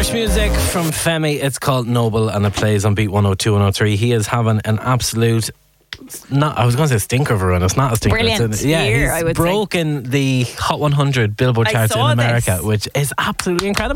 Irish music from Femi. It's called Noble and it plays on Beat 102 103. He is having an absolute, I was going to say stinker of a run. It's not a stinker. Brilliant year, I would broken the Hot 100 Billboard charts in America, which is absolutely incredible.